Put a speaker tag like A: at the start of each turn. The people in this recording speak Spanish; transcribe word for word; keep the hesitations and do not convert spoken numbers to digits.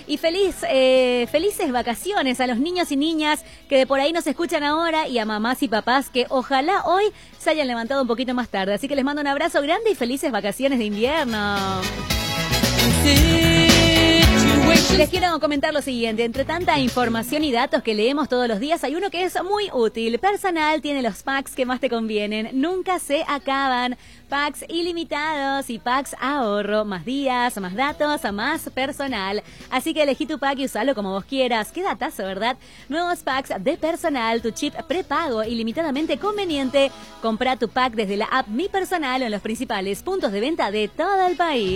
A: Y feliz, eh, felices vacaciones a los niños y niñas que de por ahí nos escuchan ahora y a mamás y papás que ojalá hoy se hayan levantado un poquito más tarde. Así que les mando un abrazo grande y felices vacaciones de invierno. Les quiero comentar lo siguiente, entre tanta información y datos que leemos todos los días, hay uno que es muy útil. Personal tiene los packs que más te convienen, nunca se acaban. Packs ilimitados y packs ahorro, más días, más datos, más personal. Así que elegí tu pack y usalo como vos quieras. Qué datazo, ¿verdad? Nuevos packs de Personal, tu chip prepago ilimitadamente conveniente. Compra tu pack desde la app Mi Personal o en los principales puntos de venta de todo el país.